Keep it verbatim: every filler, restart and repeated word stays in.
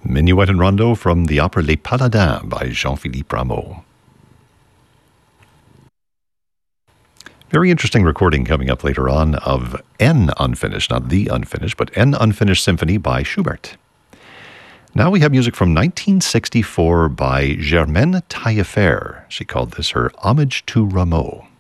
Minuet and Rondo from the opera Les Paladins by Jean-Philippe Rameau. Very interesting recording coming up later on of N Unfinished, not the Unfinished, but N Unfinished Symphony by Schubert. Now we have music from nineteen sixty-four by Germaine Taillefer. She called this her Homage to Rameau.